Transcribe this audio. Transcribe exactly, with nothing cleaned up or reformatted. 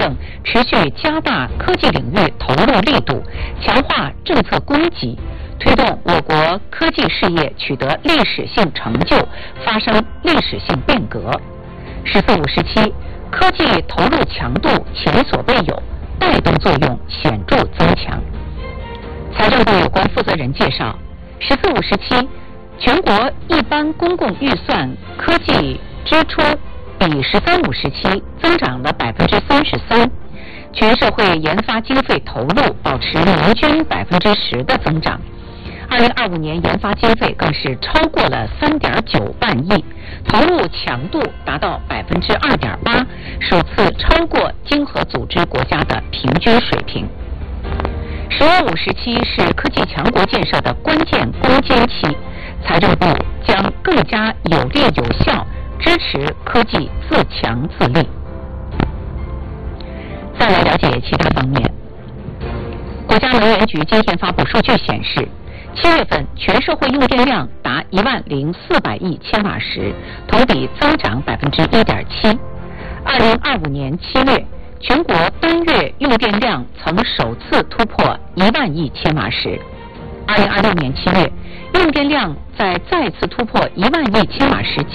政持续加大科技领域投入力度，强化政策供给，推动我国科技事业取得历史性成就，发生历史性变革。十四五时期，科技投入强度前所未有，带动作用显著增强。财政部有关负责人介绍，十四五时期，全国一般公共预算科技支出比十三五时期增长了百分之三十三，全社会研发经费投入保持年均百分之十的增长。二零二五年研发经费更是超过了三点九万亿，投入强度达到百分之二点八，首次超过经合组织国家的平均水平。十五五时期是科技强国建设的关键攻坚期，财政部将更加有力有效支持科技自强自立。再来了解其他方面，国家能源局今天发布数据显示，七月份全社会用电量达一万零四百亿千瓦时，同比增长百分之一点七。二零二五年七月，全国单月用电量曾首次突破一万亿千瓦时。二零二六年七月，用电量在再次突破一万亿千瓦时